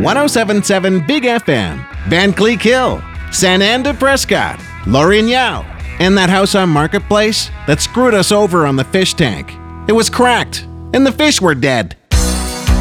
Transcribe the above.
1077 Big FM, Van Cleek Hill, San Anda Prescott, Lorien Yao, and that house on Marketplace that screwed us over on the fish tank. It was cracked, and the fish were dead.